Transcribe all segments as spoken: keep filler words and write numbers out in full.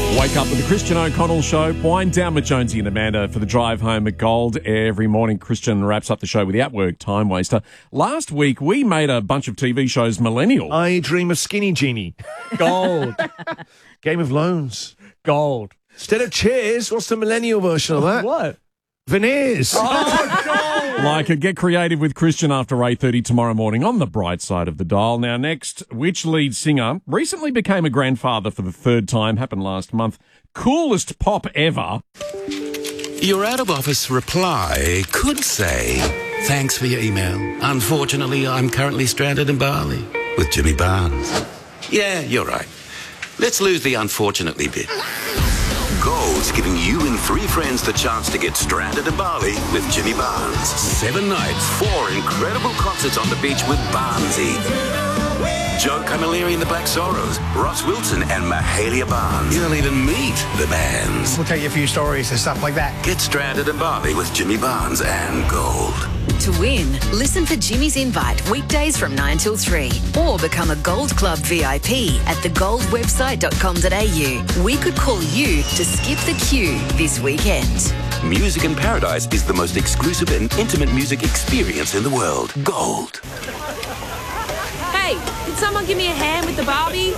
Wake up with the Christian O'Connell Show. Wind down with Jonesy and Amanda for the drive home at Gold. Every morning, Christian wraps up the show with the at-work time waster. Last week, we made a bunch of T V shows millennial. I Dream of Skinny Genie. Gold. Game of Loans. Gold. Instead of chairs, what's the millennial version of that? What? Veneers. Oh, gold. Like it. Get creative with Christian after eight thirty tomorrow morning on the bright side of the dial. Now, next, which lead singer recently became a grandfather for the third time? Happened last month. Coolest pop ever. Your out-of-office reply could say, thanks for your email. Unfortunately, I'm currently stranded in Bali with Jimmy Barnes. Yeah, you're right. Let's lose the unfortunately bit. Gold's giving you and three friends the chance to get stranded in Bali with Jimmy Barnes. Seven nights, four incredible concerts on the beach with Barnesy. Joe Camilleri and the Black Sorrows, Ross Wilson and Mahalia Barnes. You'll even meet the bands. We'll tell you a few stories and stuff like that. Get stranded in Bali with Jimmy Barnes and Gold. To win, listen for Jimmy's Invite weekdays from nine till three or become a Gold Club V I P at the gold website dot com dot a u. We could call you to skip the queue this weekend. Music in Paradise is the most exclusive and intimate music experience in the world. Gold. Hey, can someone give me a hand with the Barbie?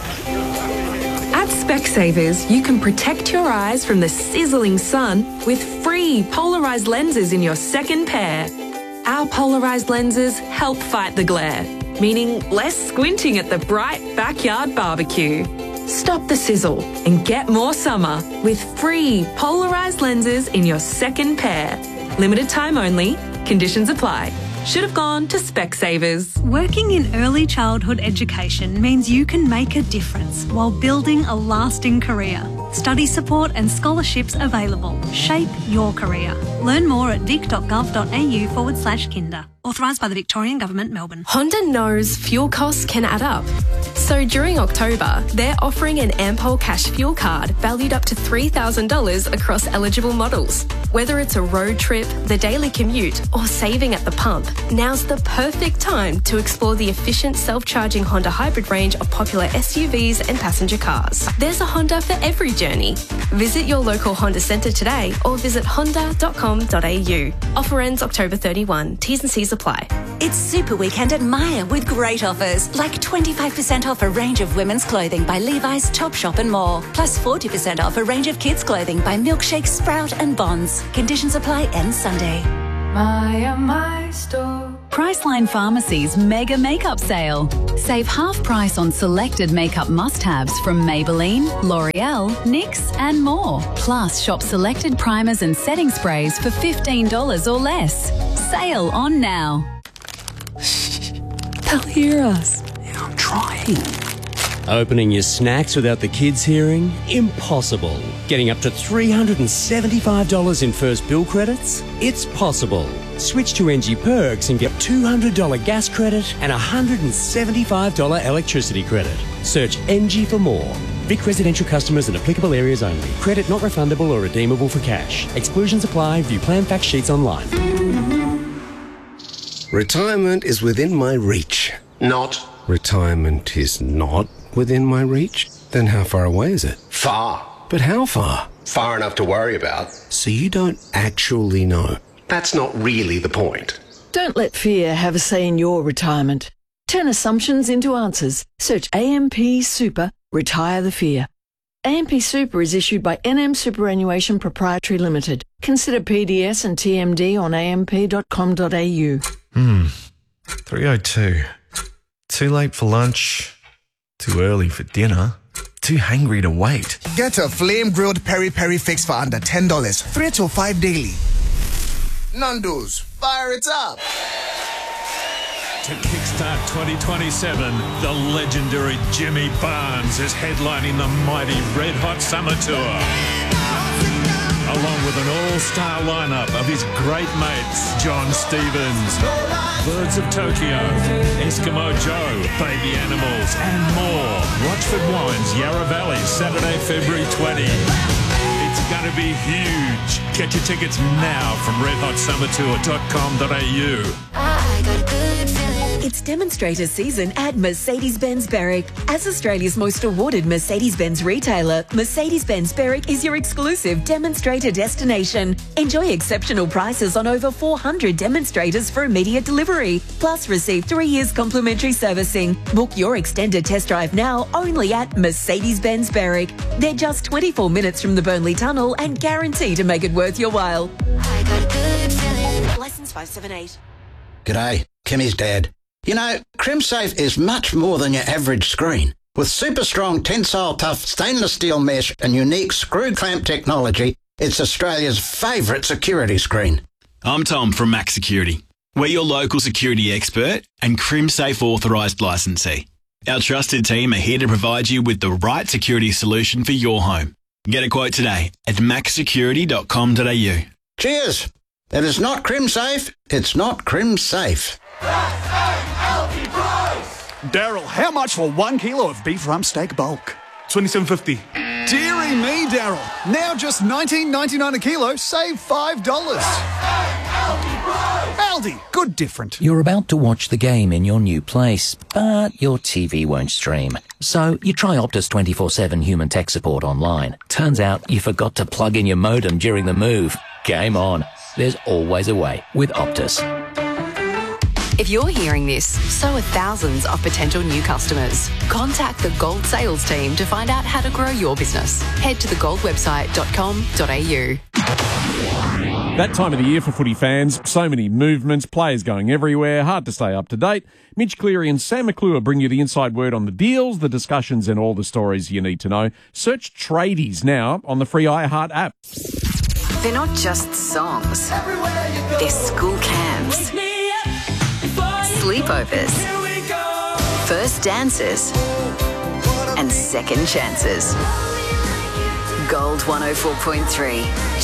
At Specsavers, you can protect your eyes from the sizzling sun with free polarised lenses in your second pair. Our polarised lenses help fight the glare, meaning less squinting at the bright backyard barbecue. Stop the sizzle and get more summer with free polarised lenses in your second pair. Limited time only. Conditions apply. Should have gone to Specsavers. Working in early childhood education means you can make a difference while building a lasting career. Study support and scholarships available. Shape your career. Learn more at vic dot gov dot a u forward slash kinder. Authorised by the Victorian Government, Melbourne. Honda knows fuel costs can add up. So during October, they're offering an Ampol Cash Fuel Card valued up to three thousand dollars across eligible models. Whether it's a road trip, the daily commute, or saving at the pump, now's the perfect time to explore the efficient self-charging Honda hybrid range of popular S U Vs and passenger cars. There's a Honda for every journey. Visit your local Honda centre today or visit honda dot com dot a u. Offer ends October thirty-first. T's and C's apply. It's Super Weekend at Myer with great offers, like twenty-five percent off a range of women's clothing by Levi's, Topshop and more, plus forty percent off a range of kids' clothing by Milkshake, Sprout and Bonds. Conditions apply end Sunday. Myer, my store. Priceline Pharmacy's mega makeup sale. Save half price on selected makeup must-haves from Maybelline, L'Oreal, N Y X and more. Plus, shop selected primers and setting sprays for fifteen dollars or less. Sale on now. They'll hear us. Yeah, I'm trying. Opening your snacks without the kids hearing? Impossible. Getting up to three hundred seventy-five dollars in first bill credits? It's possible. Switch to N G Perks and get two hundred dollars gas credit and one hundred seventy-five dollars electricity credit. Search N G for more. Vic residential customers in applicable areas only. Credit not refundable or redeemable for cash. Exclusions apply. View plan fact sheets online. Retirement is within my reach. Not. Retirement is not within my reach? Then how far away is it? Far. But how far? Far enough to worry about. So you don't actually know? That's not really the point. Don't let fear have a say in your retirement. Turn assumptions into answers. Search A M P Super, Retire the Fear. A M P Super is issued by N M Superannuation Proprietary Limited. Consider P D S and T M D on a m p dot com dot a u. Hmm. three oh two. Too late for lunch. Too early for dinner. Too hungry to wait. Get a flame-grilled peri-peri fix for under ten dollars. Three till five daily. Nando's, fire it up. To kickstart twenty twenty-seven, the legendary Jimmy Barnes is headlining the mighty Red Hot Summer Tour. Along with an all-star lineup of his great mates, John Stevens, Birds of Tokyo, Eskimo Joe, Baby Animals, and more. Rochford Wines, Yarra Valley, Saturday, February twentieth. It's going to be huge. Get your tickets now from red hot summer tour dot com dot a u. I got a good feeling. It's demonstrator season at Mercedes-Benz Berwick. As Australia's most awarded Mercedes-Benz retailer, Mercedes-Benz Berwick is your exclusive demonstrator destination. Enjoy exceptional prices on over four hundred demonstrators for immediate delivery. Plus, receive three years complimentary servicing. Book your extended test drive now only at Mercedes-Benz Berwick. They're just twenty-four minutes from the Burnley Tunnel and guarantee to make it worth your while. I got a good feeling. License five seven eight. G'day, Kimmy's dad. You know, CrimSafe is much more than your average screen. With super strong tensile tough stainless steel mesh and unique screw clamp technology, it's Australia's favourite security screen. I'm Tom from Max Security. We're your local security expert and CrimSafe authorised licensee. Our trusted team are here to provide you with the right security solution for your home. Get a quote today at max security dot com dot a u. Cheers! If it's not CrimSafe, it's not CrimSafe. Daryl, how much for one kilo of beef rump steak bulk? twenty-seven fifty. Deary me, Daryl. Now just nineteen ninety-nine a kilo, save five dollars. Aldi, good different. You're about to watch the game in your new place, but your T V won't stream. So you try Optus twenty-four seven human tech support online. Turns out you forgot to plug in your modem during the move. Game on. There's always a way with Optus. If you're hearing this, so are thousands of potential new customers. Contact the Gold sales team to find out how to grow your business. Head to the gold website dot com dot a u. That time of the year for footy fans, so many movements, players going everywhere, hard to stay up to date. Mitch Cleary and Sam McClure bring you the inside word on the deals, the discussions and all the stories you need to know. Search Tradies now on the free iHeart app. They're not just songs. They're school camps, sleepovers, first dances, and second chances. Gold one oh four point three.